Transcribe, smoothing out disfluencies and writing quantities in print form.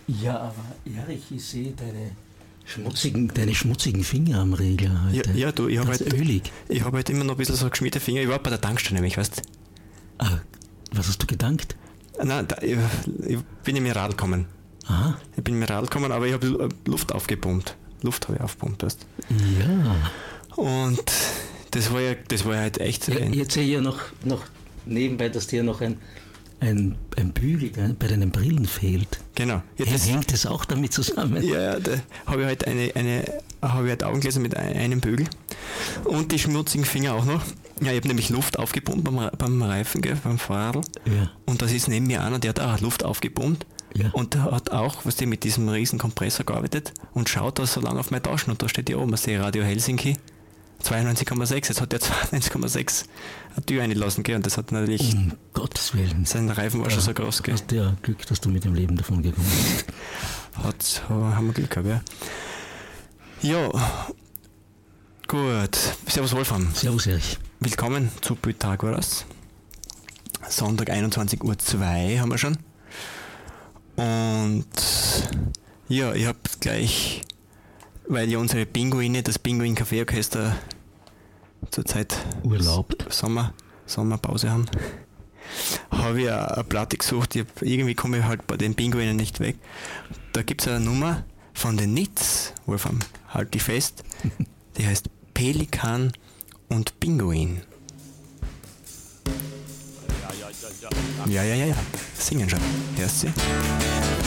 Ja, aber Erich, ich sehe deine schmutzigen Finger am Regler heute. Ja, du, ich habe Ganz halt, ölig. ich hab halt immer noch ein bisschen so geschmierte Finger. Ich war bei der Tankstelle nämlich, weißt du? Ah, was hast du gedankt? Nein, ich bin in mir Radl gekommen. Aha. Ich bin in mir Radl gekommen, aber ich habe Luft aufgepumpt. Luft habe ich aufgepumpt, weißt du? Ja. Und das war ja halt echt... Jetzt sehe ich ja noch nebenbei, dass dir noch ein Bügel bei deinen Brillen fehlt. Genau. Ja, Hängt das auch damit zusammen? Ja, da habe ich halt habe ich halt Augengläser mit einem Bügel und die schmutzigen Finger auch noch. Ja, ich habe nämlich Luft aufgepumpt beim Reifen, gell, beim Fahrrad. Ja. Und das ist neben mir einer, der hat auch Luft aufgepumpt. Ja. Und der hat auch, was die mit diesem riesen Kompressor gearbeitet und schaut da so lange auf meine Taschen und da steht ja oben, sehe Radio Helsinki 92,6, jetzt hat der 92,6 eine Tür einlassen, gell, und das hat natürlich, Um Gottes Willen. sein Reifen war schon so groß, gell. Hast du ja Glück, dass du mit dem Leben davon gekommen bist. Haben wir Glück gehabt, ja. Ja, gut. Servus Wolfram. Servus Erich. Willkommen zu Pythagoras. Sonntag 21:02 Uhr haben wir schon. Und ja, ich habe gleich, weil ja unsere Pinguine, das Pinguin Café Orchester zurzeit Urlaub. Sommerpause haben, habe ich eine Platte gesucht. Irgendwie komme ich halt bei den Pinguinen nicht weg. Da gibt es eine Nummer von den Nits, Wolfram, halt die fest, die heißt Pelikan und Pinguin. Ja. Singen schon. Hörst du?